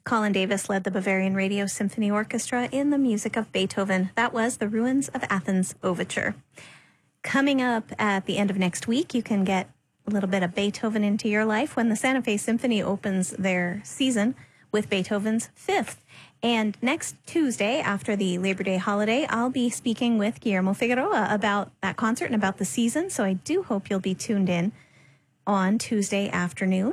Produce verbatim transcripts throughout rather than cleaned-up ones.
Colin Davis led the Bavarian Radio Symphony Orchestra in the music of Beethoven. That was the Ruins of Athens Overture. Coming up at the end of next week, you can get a little bit of Beethoven into your life when the Santa Fe Symphony opens their season with Beethoven's Fifth. And next Tuesday, after the Labor Day holiday, I'll be speaking with Guillermo Figueroa about that concert and about the season. So I do hope you'll be tuned in on Tuesday afternoon.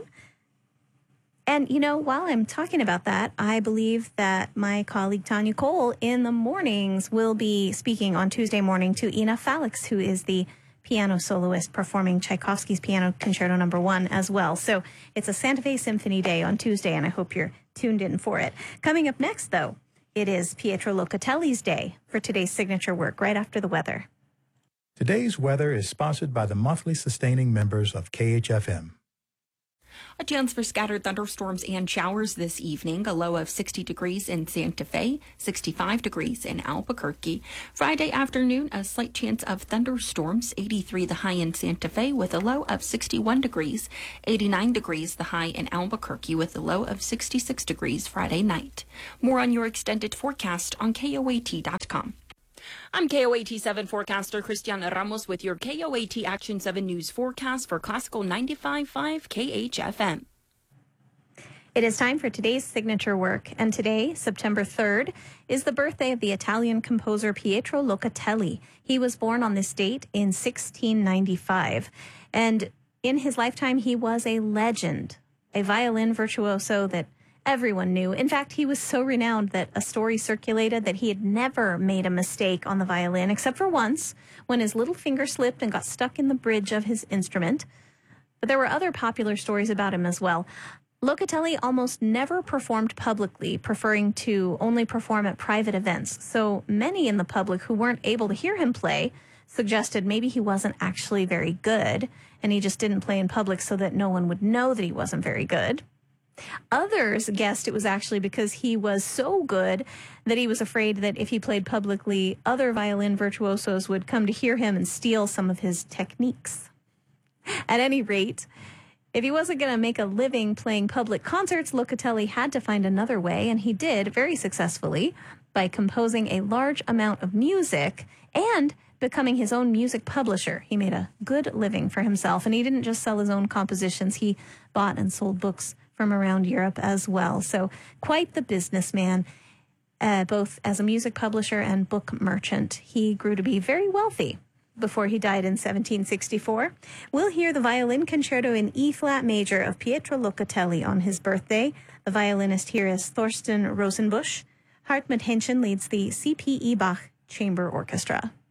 And, you know, while I'm talking about that, I believe that my colleague Tanya Cole in the mornings will be speaking on Tuesday morning to Ina Falix, who is the piano soloist performing Tchaikovsky's Piano Concerto Number One as well. So it's a Santa Fe Symphony Day on Tuesday, and I hope you're tuned in for it. Coming up next, though, it is Pietro Locatelli's day for today's signature work, right after the weather. Today's weather is sponsored by the monthly sustaining members of K H F M. A chance for scattered thunderstorms and showers this evening. A low of sixty degrees in Santa Fe, sixty-five degrees in Albuquerque. Friday afternoon, a slight chance of thunderstorms, eighty-three the high in Santa Fe with a low of sixty-one degrees, eighty-nine degrees the high in Albuquerque with a low of sixty-six degrees Friday night. More on your extended forecast on K O A T dot com. I'm K O A T seven forecaster Cristiana Ramos with your K O A T Action seven News forecast for Classical ninety-five point five K H F M. It is time for today's signature work, and today, September third, is the birthday of the Italian composer Pietro Locatelli. He was born on this date in sixteen ninety-five, and in his lifetime, he was a legend, a violin virtuoso that everyone knew. In fact, he was so renowned that a story circulated that he had never made a mistake on the violin, except for once, when his little finger slipped and got stuck in the bridge of his instrument. But there were other popular stories about him as well. Locatelli almost never performed publicly, preferring to only perform at private events. So many in the public who weren't able to hear him play suggested maybe he wasn't actually very good, and he just didn't play in public so that no one would know that he wasn't very good. Others guessed it was actually because he was so good that he was afraid that if he played publicly, other violin virtuosos would come to hear him and steal some of his techniques. At any rate, if he wasn't going to make a living playing public concerts, Locatelli had to find another way, and he did very successfully by composing a large amount of music and becoming his own music publisher. He made a good living for himself, and he didn't just sell his own compositions. He bought and sold books from around Europe as well. So quite the businessman, uh, both as a music publisher and book merchant. He grew to be very wealthy before he died in seventeen sixty-four. We'll hear the violin concerto in E-flat major of Pietro Locatelli on his birthday. The violinist here is Thorsten Rosenbusch. Hartmut Henschen leads the C P E Bach Chamber Orchestra.